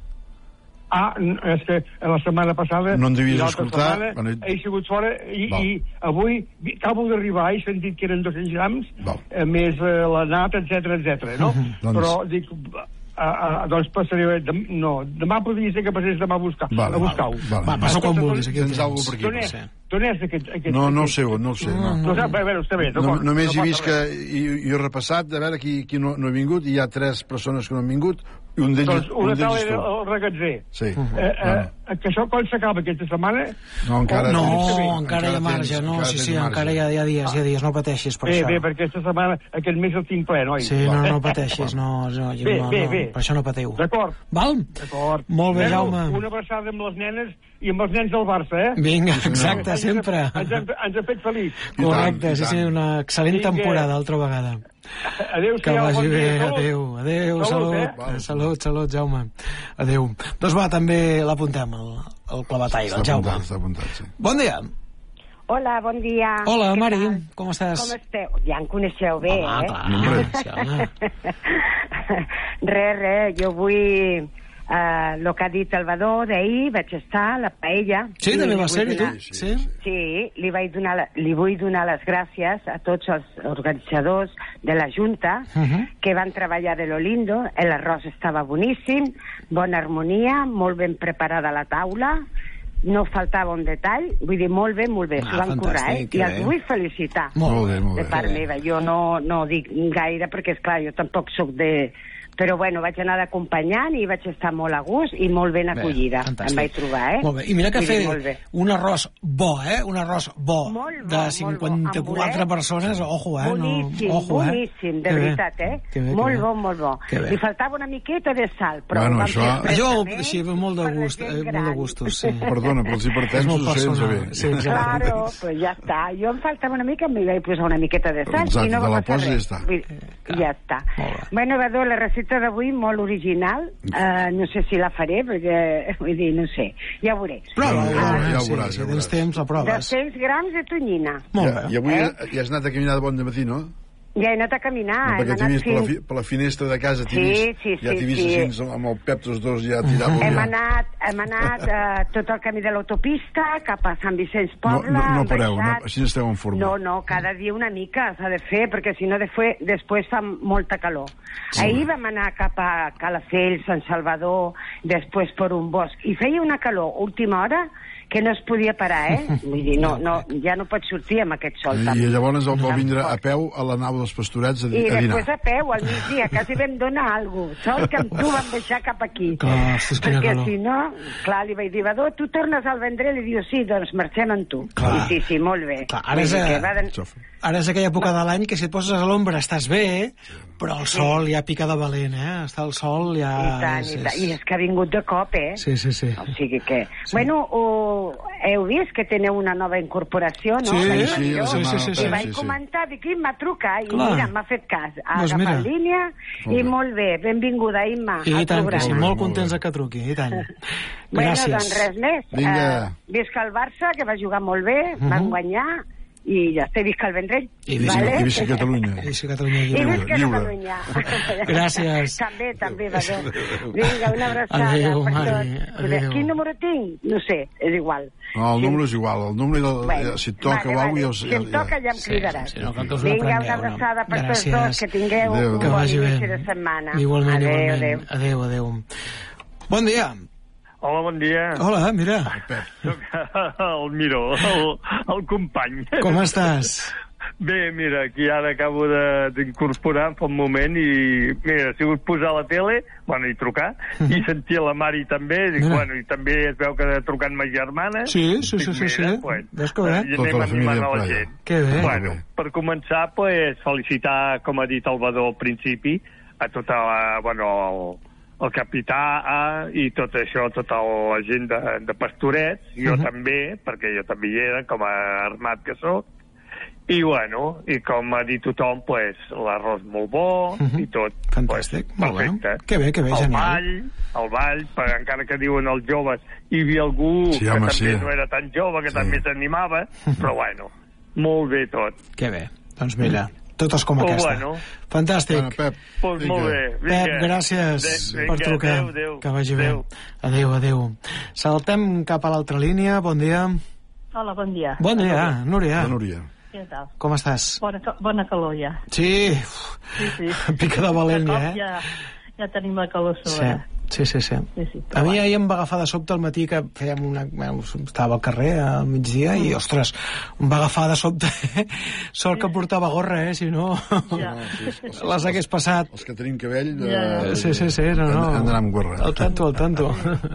Speaker 10: És que la setmana passada...
Speaker 2: No en devies escoltar...
Speaker 10: He sigut fora i avui acabo d'arribar, he sentit que eren 200 grams, més la nata, etc, no? Però dic... doncs passaré... No, demà podria ser que passés demà a buscar-ho.
Speaker 1: Va, passa quan vulguis.
Speaker 2: Tens alguna per aquí.
Speaker 10: D'on és aquest?
Speaker 2: No ho sé.
Speaker 10: No sap, a veure, està bé.
Speaker 2: Només he vist que... Jo he repassat a veure qui no ha vingut, i hi ha 3 persones que no han vingut, i un d'ells...
Speaker 10: Doncs una tal era el regatzer.
Speaker 2: Sí.
Speaker 10: Que això quan s'acaba aquesta setmana?
Speaker 2: No, encara
Speaker 1: hi ha marge. Sí, encara hi ha dies, no pateixis per això.
Speaker 10: Bé, perquè aquesta setmana, aquest mes el tinc ple, noi?
Speaker 1: Sí, no pateixis, per això no patiu.
Speaker 10: D'acord.
Speaker 1: Val?
Speaker 10: D'acord.
Speaker 1: Molt bé, Jaume.
Speaker 10: Una abraçada amb les nenes i amb els nens del Barça,
Speaker 1: Vinga, exacte, sempre.
Speaker 10: Ens ha fet feliç.
Speaker 1: Correcte, sí, una excel·lent temporada, altra vegada.
Speaker 10: Adéu,
Speaker 1: que vagi bé, adéu, salut, Jaume. Adéu. Doncs va, també l'apuntem, el Clavataire, el Jaume.
Speaker 2: Està apuntat, sí.
Speaker 1: Bon dia.
Speaker 11: Hola, bon dia.
Speaker 1: Hola, Mari, com estàs?
Speaker 11: Com esteu? Ja em coneixeu bé,
Speaker 1: Clar.
Speaker 11: Res, jo vull... el que ha dit el Badó d'ahir, vaig estar, la paella.
Speaker 1: Sí, també va ser, i tu?
Speaker 11: Sí, li vull donar les gràcies a tots els organitzadors de la Junta que van treballar de lo lindo, l'arròs estava boníssim, bona harmonia, molt ben preparada la taula, no faltava un detall, vull dir, molt bé, s'ho van currar, i els vull felicitar.
Speaker 2: Molt bé.
Speaker 11: De part meva, jo no dic gaire, perquè, esclar, jo tampoc sóc de... Però, bueno, vaig anar d'acompanyant i vaig estar molt a gust i molt ben acollida. Em vaig trobar,
Speaker 1: Molt bé. I mira que fer un arròs bo, un arròs bo, de 54 persones, ojo,
Speaker 11: boníssim, de veritat, Molt bo. Li faltava una miqueta de sal, però...
Speaker 2: Bueno,
Speaker 1: això, així, molt de gustos, sí.
Speaker 2: Perdona, però els hipertensos ho sents bé.
Speaker 11: Claro, pues ja està. Jo em faltava una mica, em vaig posar una miqueta de sal i no va passar res. Ja està. Bueno, Badó, la recepta d'avui molt original, no sé si la faré perquè, vull dir, no sé, ja ho veuré.
Speaker 2: Prova, ja ho veuràs.
Speaker 1: Si tens temps, la proves.
Speaker 11: 200 grams de tonyina.
Speaker 2: I avui ja has anat a caminar de bon matí, no?
Speaker 11: Ja he anat a caminar.
Speaker 2: Perquè t'he vist per la finestra de casa, ja t'he vist així amb el Pep tots dos ja tirant.
Speaker 11: Hem anat tot el camí de l'autopista cap a Sant Vicenç Poble.
Speaker 2: No pareu, així esteu en forma.
Speaker 11: No, cada dia una mica s'ha de fer, perquè si no després fa molta calor. Ahir vam anar cap a Calafell, Sant Salvador, després per un bosc, i feia una calor última hora que no es podia parar, Vull dir, ja no pots sortir amb aquest sol.
Speaker 2: I llavors va vindre a peu a la nau dels Pastorets a dinar.
Speaker 11: I després a peu, al migdia, quasi vam donar alguna cosa. Sort que amb tu vam deixar cap aquí.
Speaker 1: Perquè
Speaker 11: si no, clar, li vaig dir, Badó, tu tornes al Vendrell? I diu, sí, doncs marxem amb tu. Sí, molt bé.
Speaker 1: Ara és aquella època de l'any que si et poses a l'ombra estàs bé, Però el sol ja pica de valent, Està el sol ja...
Speaker 11: I tant. I és que ha vingut de cop,
Speaker 1: Sí.
Speaker 11: O sigui que... Sí. Bueno, heu vist que teniu una nova incorporació, no?
Speaker 1: Sí.
Speaker 11: I vaig comentar, dic, Imma, truca, i mira, m'ha fet cas. Ha agafat línia, i molt bé, benvinguda, Imma.
Speaker 1: I tant, que sí, molt contents que truqui, i tant. Gràcies.
Speaker 11: Bueno, doncs res més. Visca el Barça, que va jugar molt bé, van guanyar, i ja està, visca el Vendrell.
Speaker 2: I visca Catalunya.
Speaker 1: I visca Catalunya
Speaker 11: lliure.
Speaker 1: Gràcies.
Speaker 11: També, va bé. Vinga, una abraçada.
Speaker 1: Adéu, Mari.
Speaker 11: Quin número tinc? No sé, és igual.
Speaker 2: No, el número és igual. El número, si et toca o alguna cosa...
Speaker 11: Si em toca ja em cridaràs.
Speaker 1: Vinga,
Speaker 11: una abraçada per tots dos, que tingueu un bon inici de setmana.
Speaker 1: Igualment. Adéu. Bon dia.
Speaker 12: Hola, bon dia.
Speaker 1: Hola, mira.
Speaker 12: Soc el Miró, el company.
Speaker 1: Com estàs?
Speaker 12: Bé, mira, aquí ara acabo d'incorporar fa un moment i, mira, ha sigut posar la tele, i trucar, i sentir la Mari també, i també es veu que trucant ma germana.
Speaker 1: Sí. Ves que bé.
Speaker 12: I anem animant a la gent.
Speaker 1: Que bé.
Speaker 12: Bueno, per començar, felicitar, com ha dit el Badó al principi, a tota la, el capità i tot això, tota la gent de Pastorets, jo també, perquè jo també hi era, com a armat que sóc, i com ha dit tothom, l'arròs molt bo i tot.
Speaker 1: Fantàstic, molt
Speaker 12: perfecte.
Speaker 1: Que bé, genial.
Speaker 12: El ball, encara que diuen els joves, hi havia algú que també no era tan jove, que també s'animava, però molt bé tot.
Speaker 1: Que bé, doncs mira... Totes com aquesta. Fantàstic.
Speaker 2: Pep.
Speaker 12: Molt bé.
Speaker 1: Pep, gràcies per trucar. Que vagi bé. Adéu. Saltem cap a l'altra línia. Bon dia.
Speaker 13: Hola, bon dia.
Speaker 1: Bon dia, Núria.
Speaker 13: Què tal?
Speaker 1: Com estàs?
Speaker 13: Bona calor, ja.
Speaker 1: Sí. Pica de valent,
Speaker 13: ja tenim la calor sobre.
Speaker 1: Sí. A mi ahir em va agafar de sobte al matí que fèiem estava al carrer al migdia i, ostres, em va agafar de sobte. Sort que portava gorra, si no les hagués passat.
Speaker 2: Els que tenim cabell...
Speaker 1: Sí,
Speaker 2: no. Han d'anar amb gorra.
Speaker 1: Al tanto.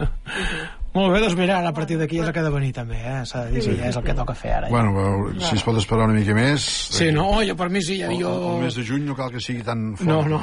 Speaker 1: Molt bé, doncs mira, a partir d'aquí és el que ha de venir també, s'ha de dir si ja és el que toca fer ara.
Speaker 2: Si es pot esperar una mica més...
Speaker 1: Sí, jo per mi sí,
Speaker 2: El mes de juny no cal que sigui tan fort.
Speaker 1: No.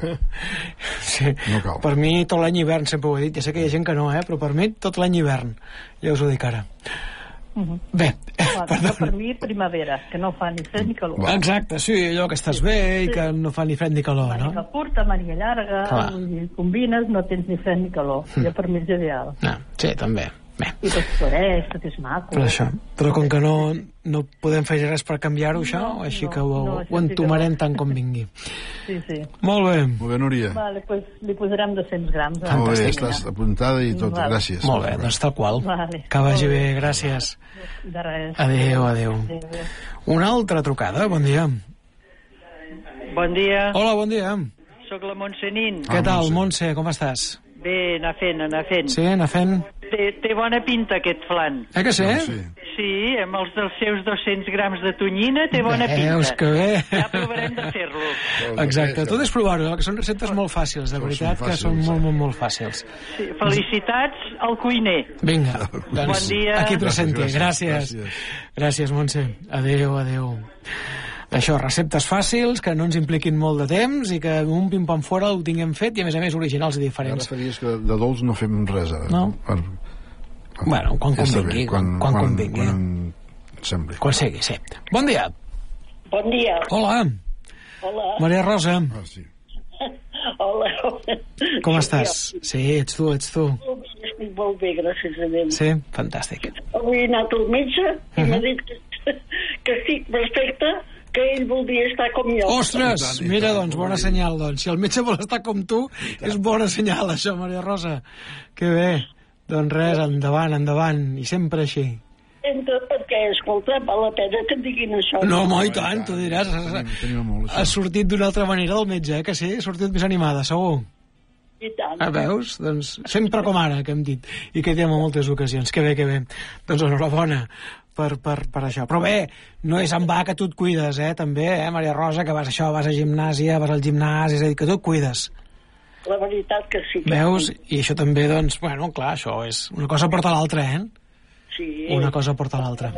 Speaker 1: Sí,
Speaker 2: no cal.
Speaker 1: Per mi tot l'any hivern, sempre ho he dit, ja sé que hi ha gent que no, però per mi tot l'any hivern, ja us ho dic ara. Bé,
Speaker 13: perdó. Per mi primavera, que no fa ni fred ni calor.
Speaker 1: Exacte, sí, allò que estàs bé i que no fa ni fred ni calor, no?
Speaker 13: Màniga curta, màniga llarga, combines, no tens ni fred ni calor. Jo per mi és ideal.
Speaker 1: Sí, també. Bé.
Speaker 13: I tot floreix, tot és maco.
Speaker 1: Però com que no podem fer res per canviar-ho, això, així que ho entomarem tant com vingui.
Speaker 13: Sí.
Speaker 1: Molt bé.
Speaker 2: Molt bé, Núria.
Speaker 13: Vale, li posarem 200 grams.
Speaker 2: Molt bé, estàs apuntada i tot. Gràcies.
Speaker 1: Molt bé, doncs tal qual. Que vagi bé, gràcies.
Speaker 13: De res.
Speaker 1: Adéu. Una altra trucada, bon dia.
Speaker 14: Bon dia.
Speaker 1: Hola, bon dia.
Speaker 14: Soc la Montse Nin.
Speaker 1: Què tal, Montse, com estàs?
Speaker 14: Bé, anar fent.
Speaker 1: Sí, anar fent.
Speaker 14: Té bona pinta, aquest flan.
Speaker 1: Que sí?
Speaker 14: Sí, amb els dels seus 200 grams de tonyina té bona pinta.
Speaker 1: Veus que bé.
Speaker 14: Ja provarem de fer-lo.
Speaker 1: Exacte, tot és provar-ho, que són receptes molt fàcils, de veritat, que són molt fàcils.
Speaker 14: Sí, felicitats al cuiner.
Speaker 1: Vinga,
Speaker 14: bon dia.
Speaker 1: Aquí presenti. Gràcies, Montse. Adéu. Això, receptes fàcils, que no ens impliquin molt de temps i que un pim-pam fora ho tinguem fet i, a més, originals i diferents.
Speaker 2: Ara faries que de dolç no fem res, ara.
Speaker 1: No? Bueno, quan convingui. Quan convingui.
Speaker 2: Sembli.
Speaker 1: Quan sigui, sí. Bon dia.
Speaker 15: Bon dia.
Speaker 1: Hola. Maria Rosa.
Speaker 2: Sí.
Speaker 15: Hola.
Speaker 1: Com estàs? Sí, ets tu.
Speaker 15: Estic molt bé, gràcies a Déu.
Speaker 1: Sí, fantàstic.
Speaker 15: Avui he anat al metge i m'ha dit que estic perfecte, que ell voldria estar com jo.
Speaker 1: Ostres, mira, doncs, bona senyal, doncs. Si el metge vol estar com tu, és bona senyal, això, Maria Rosa. Que bé. Doncs res, endavant, i sempre així.
Speaker 15: Perquè, escolta, val la pena que et diguin això.
Speaker 1: No, i tant, tu diràs. Has sortit d'una altra manera del metge, que sí? Has sortit més animada, segur.
Speaker 15: I tant.
Speaker 1: Veus? Doncs sempre com ara, que hem dit, i que diem en moltes ocasions. Que bé. Doncs enhorabona per això. Però bé, no és en va que tu et cuides, també, Maria Rosa, que vas a gimnàsia, vas al gimnàs, és a dir, que tu et cuides.
Speaker 15: La veritat que sí.
Speaker 1: Veus? I això també, doncs, bueno, clar, això és... Una cosa porta l'altra,
Speaker 15: Sí.
Speaker 1: Una cosa porta l'altra.
Speaker 15: Hi ha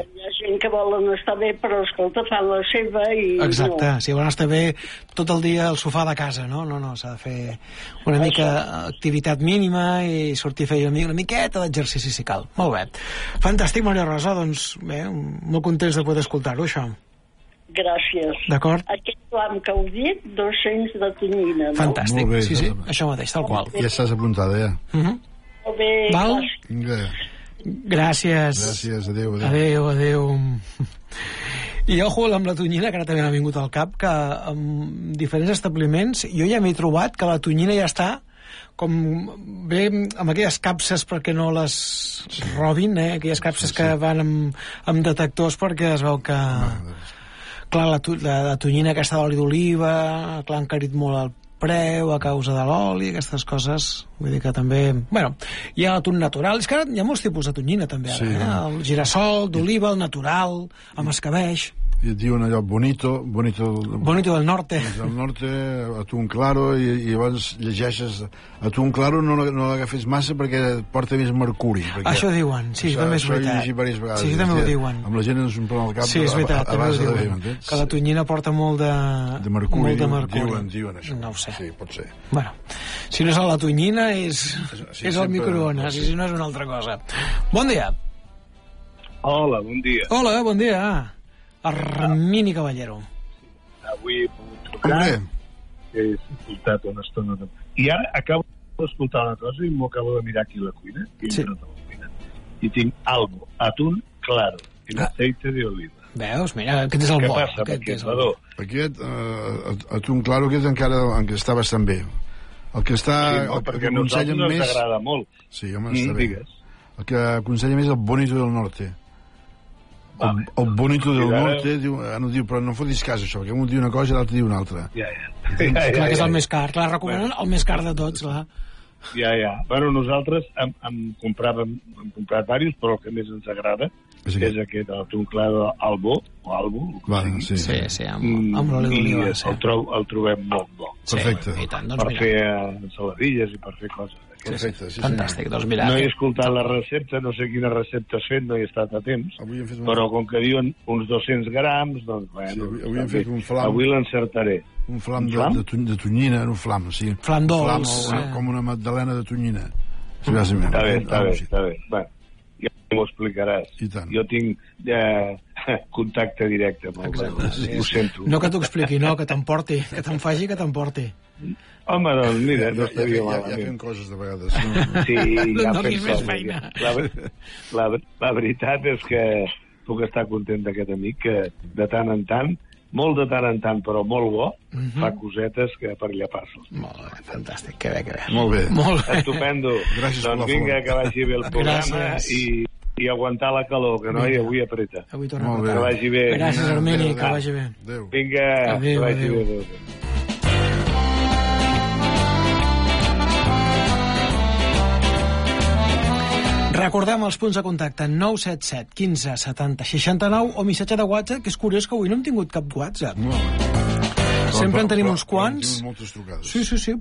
Speaker 15: gent que volen estar bé, però, escolta, fan la seva i...
Speaker 1: Exacte, si volen estar bé tot el dia al sofà de casa, no? No, s'ha de fer una mica activitat mínima i sortir a fer una miqueta d'exercici si cal. Molt bé. Fantàstic, Maria Rosa, doncs bé, molt contents de poder escoltar-ho, això.
Speaker 15: Gràcies.
Speaker 1: D'acord.
Speaker 15: Aquest flam que heu dit, 200 de tonyina, no?
Speaker 1: Fantàstic, bé, sí, això mateix, tal qual.
Speaker 2: Ja estàs apuntada, ja.
Speaker 15: Molt bé,
Speaker 1: val?
Speaker 2: Gràcies.
Speaker 1: Gràcies,
Speaker 2: adéu.
Speaker 1: I ojo amb la tonyina, que ara també m'ha vingut al cap, que en diferents establiments jo ja m'he trobat que la tonyina ja està com bé amb aquelles capses perquè no les robin, aquelles capses que van amb detectors perquè es veu que... Clar, la tonyina aquesta d'oli d'oliva, clar, ha encarit molt el preu a causa de l'oli, aquestes coses, vull dir que també... Bueno, hi ha l'atún natural, és que ara hi ha molts tipus de tonyina també ara, el girassol, d'oliva, el natural, amb escabeix...
Speaker 2: I et diuen allò bonito
Speaker 1: del norte,
Speaker 2: atún claro, i llavors llegeixes atún claro, no l'agafes massa perquè porta més mercuri.
Speaker 1: Això diuen, sí, també és veritat. Sí, també ho diuen.
Speaker 2: Amb la gent ens omplem el cap.
Speaker 1: Sí, és veritat, també ho diuen. Que la tonyina porta molt de mercuri.
Speaker 2: Diuen això.
Speaker 1: No ho sé.
Speaker 2: Sí, pot ser.
Speaker 1: Bueno, si no és la tonyina és el microones, i si no és una altra cosa. Bon dia.
Speaker 16: Hola, bon dia.
Speaker 1: Hola, bon dia. Armini Caballero.
Speaker 16: Avui he pogut trucar, he escoltat una estona i ara acabo d'escoltar una cosa i m'ho acabo de mirar aquí a la cuina, i tinc algo, atún claro en aceite de oliva.
Speaker 1: Veus? Mira, aquest és el bo.
Speaker 16: Què passa amb aquest badó?
Speaker 2: Aquest atún claro, aquest encara està bastant bé. El que està...
Speaker 16: Sí, perquè a nosaltres ens agrada molt.
Speaker 2: Sí, home, està bé. El que aconsella més és el bonito del norte. El bonito del norte però no fotis cas això, perquè un diu una cosa i l'altre diu una altra.
Speaker 1: Clar que és el més car, clar, recomenen el més car de tots, clar.
Speaker 16: Bueno, nosaltres hem comprat diversos, però el que més ens agrada és aquest atún clar d'Albo o Albo,
Speaker 1: sí, amb l'oli d'oliva,
Speaker 16: el trobem molt bo.
Speaker 2: Perfecte.
Speaker 16: Per fer ensaladilles i per fer coses.
Speaker 2: Perfecte, sí,
Speaker 1: fantàstic, doncs mira...
Speaker 16: No he escoltat la recepta, no sé quina recepta has fet, no hi he estat a temps, però com que diuen uns 200 grams, doncs, bueno,
Speaker 2: avui hem fet un flam.
Speaker 16: Avui l'encertaré.
Speaker 2: Un flam de tonyina, un flam, sí.
Speaker 1: Flam dolç.
Speaker 2: Com una magdalena de tonyina.
Speaker 16: Està bé. Bueno, ja m'ho explicaràs. Jo tinc contacte directe amb el badó, ho sento.
Speaker 1: No que t'ho expliqui, no, que t'emporti, que te'n faci, que t'emporti.
Speaker 16: Home, doncs mira, no estaria
Speaker 2: malament. Ja fem coses de vegades.
Speaker 16: Sí, ja fem coses. La veritat és que puc estar content d'aquest amic que de tant en tant, molt de tant en tant, però molt bo, fa cosetes que per llapar-se'ls.
Speaker 1: Molt bé, fantàstic, que bé.
Speaker 2: Molt bé.
Speaker 16: Estupendo. Doncs vinga, que vagi bé el programa i aguantar la calor, que no, i avui apreta.
Speaker 1: Avui tornem a
Speaker 16: que vagi bé.
Speaker 1: Gràcies, Armini, que vagi bé.
Speaker 16: Vinga, que vagi bé.
Speaker 1: Recordem els punts de contacte 977 15 70 69 o missatge de WhatsApp, que és curiós que avui no hem tingut cap WhatsApp. Sempre en tenim uns quants.
Speaker 2: Moltes trucades.
Speaker 1: Sí.